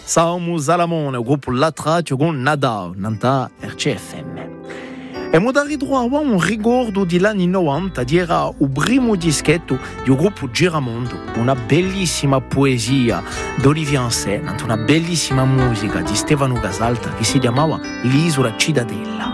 Salmo Salamone, o gruppo L'Attraccio con Nadal, nanta RCFM. E modari droit un ricordo di anni 90 di era il primo dischetto del gruppo Giramondo, una bellissima poesia d'Olivier Ansè, una bellissima musica di Stefano Casalta che si chiamava L'Isola Cittadella.